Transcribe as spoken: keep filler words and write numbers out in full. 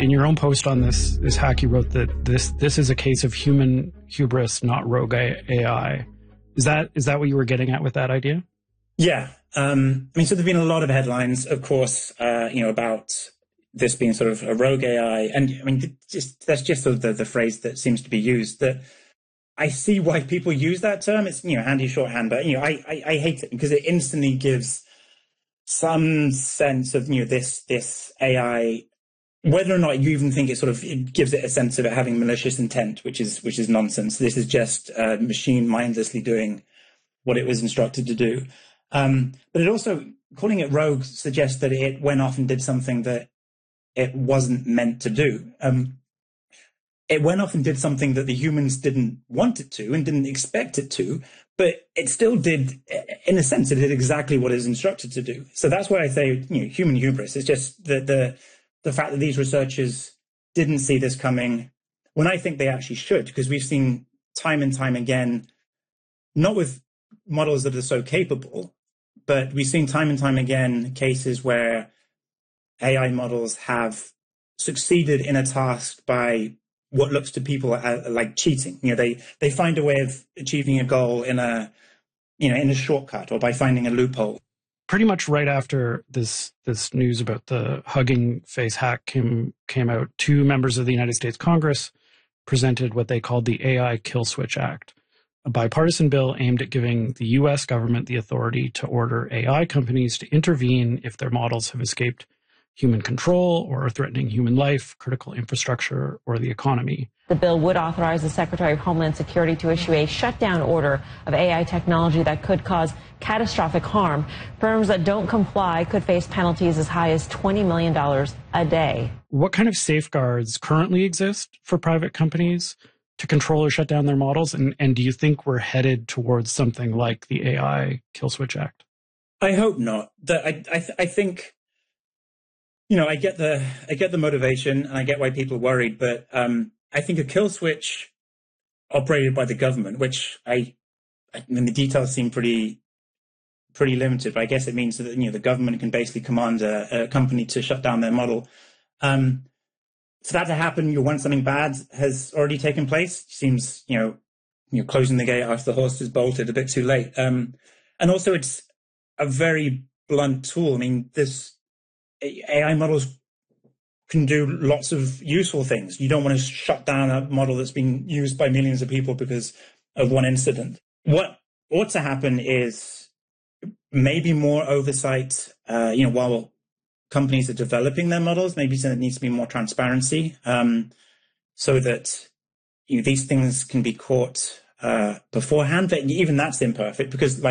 in your own post on this, this hack, you wrote that this this is a case of human hubris, not rogue A I. Is that is that what you were getting at with that idea? Yeah. Um, I mean, so there've been a lot of headlines, of course, uh, you know, about this being sort of a rogue A I. And I mean, just, that's just sort of the, the phrase that seems to be used. That I see why people use that term. It's, you know, handy shorthand, but, you know, I, I, I hate it because it instantly gives some sense of, you know, this, this A I, whether or not you even think it sort of, it gives it a sense of it having malicious intent, which is, which is nonsense. This is just a machine mindlessly doing what it was instructed to do. Um, but it also, calling it rogue suggests that it went off and did something that it wasn't meant to do. Um, it went off and did something that the humans didn't want it to and didn't expect it to, but it still did, in a sense, it did exactly what it was instructed to do. So that's why I say, you know, human hubris. It's just the, the, the fact that these researchers didn't see this coming when I think they actually should, because we've seen time and time again, not with models that are so capable, but we've seen time and time again cases where A I models have succeeded in a task by what looks to people as, like cheating. You know, they they find a way of achieving a goal in a, you know, in a shortcut or by finding a loophole. Pretty much right after this this news about the Hugging Face hack came came out, two members of the United States Congress presented what they called the A I Kill Switch Act, a bipartisan bill aimed at giving the U S government the authority to order A I companies to intervene if their models have escaped human control or are threatening human life, critical infrastructure, or the economy. The bill would authorize the Secretary of Homeland Security to issue a shutdown order of A I technology that could cause catastrophic harm. Firms that don't comply could face penalties as high as twenty million dollars a day. What kind of safeguards currently exist for private companies to control or shut down their models? And, and do you think we're headed towards something like the A I Kill Switch Act? I hope not. The, I, I, th- I think, you know, I get the I get the motivation and I get why people are worried, but um, I think a kill switch operated by the government, which I, I mean, the details seem pretty pretty limited, but I guess it means that, you know, the government can basically command a, a company to shut down their model. Um, for that to happen, you know, when something bad has already taken place, seems, you know, you know, closing the gate after the horse is bolted a bit too late. Um, and also, it's a very blunt tool. I mean, this A I models can do lots of useful things. You don't want to shut down a model that's been used by millions of people because of one incident. What ought to happen is maybe more oversight, uh, you know, while companies are developing their models, maybe there needs to be more transparency, um, so that, you know, these things can be caught uh, beforehand. But even that's imperfect because, like,